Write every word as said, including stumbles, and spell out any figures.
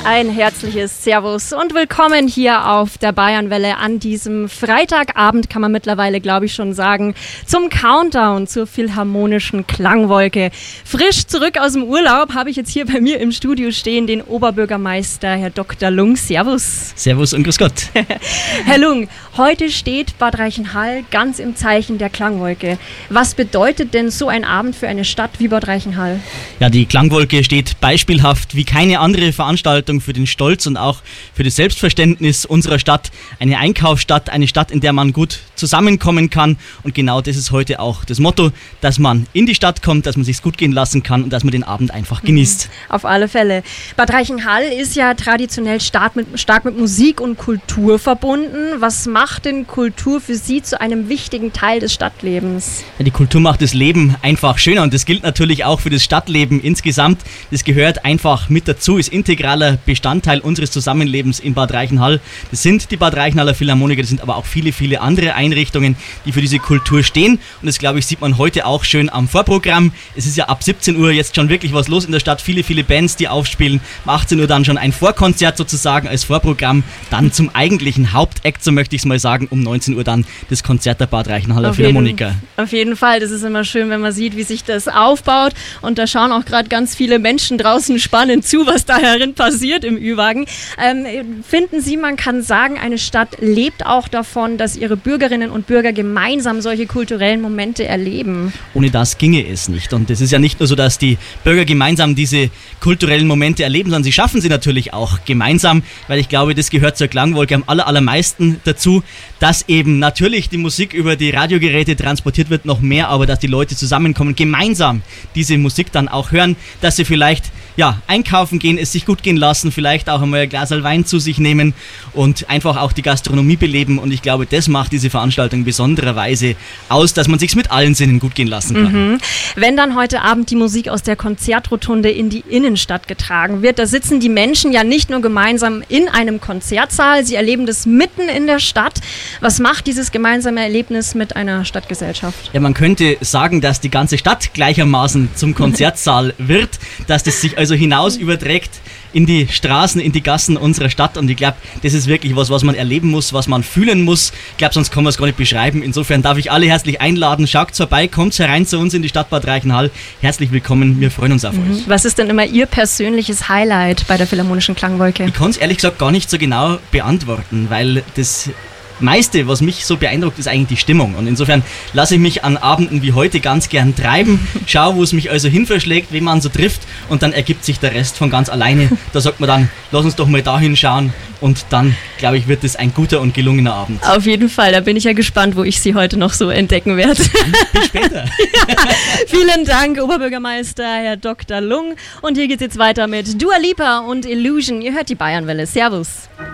Ein herzliches Servus und willkommen hier auf der Bayernwelle an diesem Freitagabend, kann man mittlerweile, glaube ich, schon sagen, zum Countdown zur Philharmonischen Klangwolke. Frisch zurück aus dem Urlaub habe ich jetzt hier bei mir im Studio stehen den Oberbürgermeister, Herr Doktor Lung. Servus. Servus und grüß Gott. Herr Lung, heute steht Bad Reichenhall ganz im Zeichen der Klangwolke. Was bedeutet denn so ein Abend für eine Stadt wie Bad Reichenhall? Ja, die Klangwolke steht beispielhaft wie keine andere Veranstaltung für den Stolz und auch für das Selbstverständnis unserer Stadt. Eine Einkaufsstadt, eine Stadt, in der man gut zusammenkommen kann. Und genau das ist heute auch das Motto, dass man in die Stadt kommt, dass man sich's gut gehen lassen kann und dass man den Abend einfach genießt. Auf alle Fälle. Bad Reichenhall ist ja traditionell stark mit, stark mit Musik und Kultur verbunden. Was macht denn Kultur für Sie zu einem wichtigen Teil des Stadtlebens? Ja, die Kultur macht das Leben einfach schöner und das gilt natürlich auch für das Stadtleben insgesamt. Das gehört einfach mit dazu, ist integraler Bestandteil unseres Zusammenlebens in Bad Reichenhall. Das sind die Bad Reichenhaller Philharmoniker, das sind aber auch viele, viele andere Einrichtungen, die für diese Kultur stehen. Und das, glaube ich, sieht man heute auch schön am Vorprogramm. Es ist ja ab siebzehn Uhr jetzt schon wirklich was los in der Stadt. Viele, viele Bands, die aufspielen. Um achtzehn Uhr dann schon ein Vorkonzert sozusagen als Vorprogramm. Dann zum eigentlichen Hauptakt, so möchte ich es mal sagen, um neunzehn Uhr dann das Konzert der Bad Reichenhaller auf Philharmoniker. Jeden, auf jeden Fall, das ist immer schön, wenn man sieht, wie sich das aufbaut. Und da schauen auch gerade ganz viele Menschen draußen spannend zu, was da herin passiert im Ü-Wagen. Ähm, finden Sie, man kann sagen, eine Stadt lebt auch davon, dass ihre Bürgerinnen und Bürger gemeinsam solche kulturellen Momente erleben? Ohne das ginge es nicht. Und es ist ja nicht nur so, dass die Bürger gemeinsam diese kulturellen Momente erleben, sondern sie schaffen sie natürlich auch gemeinsam, weil ich glaube, das gehört zur Klangwolke am aller, allermeisten dazu, dass eben natürlich die Musik über die Radiogeräte transportiert wird, noch mehr, aber dass die Leute zusammenkommen, gemeinsam diese Musik dann auch hören, dass sie vielleicht ja, einkaufen gehen, es sich gut gehen lassen, vielleicht auch einmal ein Glas Wein zu sich nehmen und einfach auch die Gastronomie beleben. Und ich glaube, das macht diese Veranstaltung in besonderer Weise aus, dass man sich's mit allen Sinnen gut gehen lassen kann. Mhm. Wenn dann heute Abend die Musik aus der Konzertrotunde in die Innenstadt getragen wird, da sitzen die Menschen ja nicht nur gemeinsam in einem Konzertsaal, sie erleben das mitten in der Stadt. Was macht dieses gemeinsame Erlebnis mit einer Stadtgesellschaft? Ja, man könnte sagen, dass die ganze Stadt gleichermaßen zum Konzertsaal wird, dass das sich also hinaus überträgt in die Straßen, in die Gassen unserer Stadt. Und ich glaube, das ist wirklich was, was man erleben muss, was man fühlen muss. Ich glaube, sonst kann man es gar nicht beschreiben. Insofern darf ich alle herzlich einladen. Schaut vorbei, kommt herein zu uns in die Stadt Bad Reichenhall. Herzlich willkommen, wir freuen uns auf mhm. euch. Was ist denn immer Ihr persönliches Highlight bei der Philharmonischen Klangwolke? Ich kann es ehrlich gesagt gar nicht so genau beantworten, weil das meiste, was mich so beeindruckt, ist eigentlich die Stimmung. Und insofern lasse ich mich an Abenden wie heute ganz gern treiben, schaue, wo es mich also hinverschlägt, wen man so trifft und dann ergibt sich der Rest von ganz alleine. Da sagt man dann, lass uns doch mal dahin schauen und dann, glaube ich, wird es ein guter und gelungener Abend. Auf jeden Fall, da bin ich ja gespannt, wo ich Sie heute noch so entdecken werde. Bis später. Ja, vielen Dank, Oberbürgermeister Herr Doktor Lung. Und hier geht's jetzt weiter mit Dua Lipa und Illusion. Ihr hört die Bayernwelle. Servus.